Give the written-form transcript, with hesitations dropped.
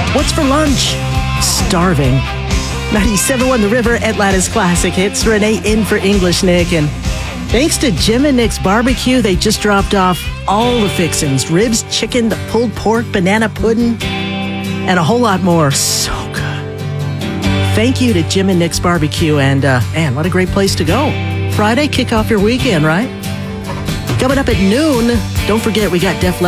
What's for lunch? Starving. 97.1 The River, Atlanta's classic hits. Renee in for English Nick. And thanks to Jim and Nick's Barbecue, they just dropped off all the fixings. Ribs, chicken, the pulled pork, banana pudding, and a whole lot more. So good. Thank you to Jim and Nick's Barbecue. And man, what a great place to go. Friday, kick off your weekend, right? Coming up at noon, don't forget we got Def Leppard